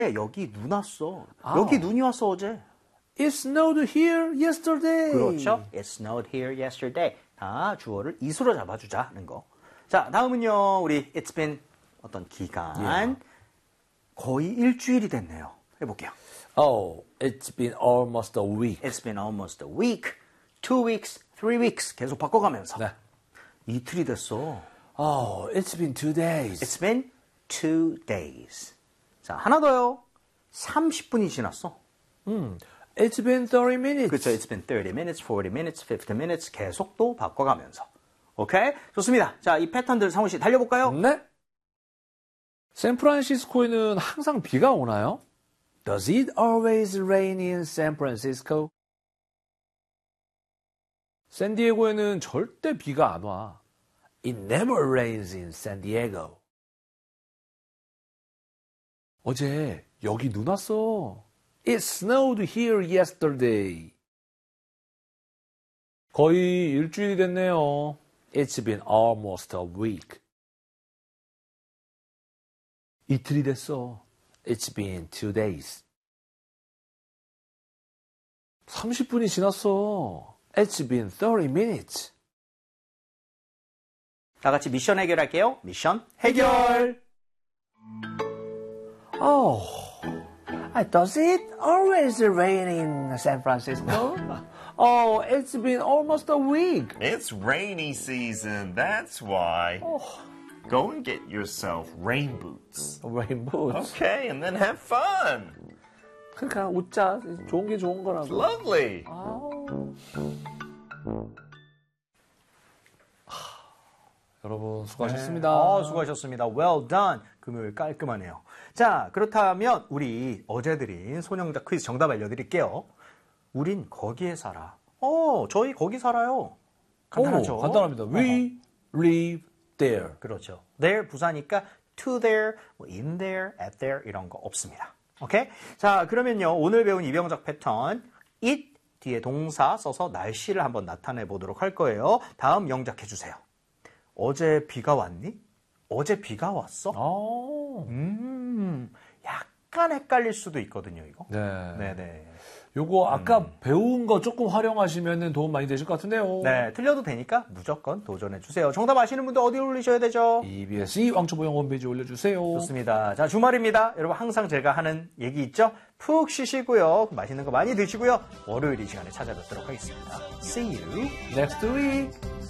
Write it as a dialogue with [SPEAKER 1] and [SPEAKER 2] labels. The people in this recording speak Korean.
[SPEAKER 1] 여기 눈 왔어. 여기 눈이 왔어 어제.
[SPEAKER 2] It snowed here yesterday.
[SPEAKER 1] 그렇죠. It snowed here yesterday. 다 주어를 is로 잡아주자 하는 거. 자, 다음은요. 우리 it's been 어떤 기간. 거의 일주일이 됐네요. 해볼게요.
[SPEAKER 2] Oh, it's been almost a week.
[SPEAKER 1] It's been almost a week. 2 weeks, 3 weeks. 계속 바꿔가면서.
[SPEAKER 2] 네.
[SPEAKER 1] 이틀이 됐어.
[SPEAKER 2] Oh, it's been 2 days.
[SPEAKER 1] It's been 2 days. 자, 하나 더요. 30분이 지났어.
[SPEAKER 2] It's been 30 minutes.
[SPEAKER 1] 그렇죠. It's been 30 minutes, 40 minutes, 50 minutes. 계속 또 바꿔가면서. 오케이? 좋습니다. 자, 이 패턴들 상훈 씨 달려볼까요?
[SPEAKER 2] 네. 샌프란시스코에는 항상 비가 오나요? Does it always rain in San Francisco? 샌디에고에는 절대 비가 안 와. It never rains in San Diego. 어제 여기 눈 왔어. It snowed here yesterday. 거의 일주일이 됐네요. It's been almost a week. 이틀이 됐어. It's been 2 days. 30분이 지났어. It's been 30 minutes.
[SPEAKER 1] 다 같이 미션 해결할게요. 미션 해결.
[SPEAKER 2] Oh, does it always rain in San Francisco? Oh, it's been almost a week.
[SPEAKER 3] It's rainy season, that's why. Go and get yourself rain boots.
[SPEAKER 2] Rain boots.
[SPEAKER 3] Okay, and then have fun.
[SPEAKER 2] 그러니까 웃자. 좋은 게 좋은 거라고.
[SPEAKER 3] Lovely.
[SPEAKER 2] 여러분 수고하셨습니다.
[SPEAKER 1] 수고하셨습니다. Well done. 금요일 깔끔하네요. 자, 그렇다면 우리 어제 드린 소년자 퀴즈 정답 알려드릴게요. 우린 거기에 살아. 저희 거기 살아요. 간단하죠?
[SPEAKER 2] 간단합니다. We live there.
[SPEAKER 1] 그렇죠. there 부사니까 to there, in there, at there 이런 거 없습니다. 오케이? 자, 그러면요. 오늘 배운 이병작 패턴 it 뒤에 동사 써서 날씨를 한번 나타내 보도록 할 거예요. 다음 영작해 주세요. 어제 비가 왔니? 어제 비가 왔어? 약간 헷갈릴 수도 있거든요, 이거.
[SPEAKER 2] 네.
[SPEAKER 1] 네네.
[SPEAKER 2] 요거 아까 배운 거 조금 활용하시면 도움 많이 되실 것 같은데요.
[SPEAKER 1] 네, 틀려도 되니까 무조건 도전해 주세요. 정답 아시는 분들 어디 올리셔야 되죠?
[SPEAKER 2] EBS 왕초보영 홈페이지 올려주세요.
[SPEAKER 1] 좋습니다. 자, 주말입니다. 여러분 항상 제가 하는 얘기 있죠? 푹 쉬시고요. 맛있는 거 많이 드시고요. 월요일 이 시간에 찾아뵙도록 하겠습니다. See you
[SPEAKER 2] next week.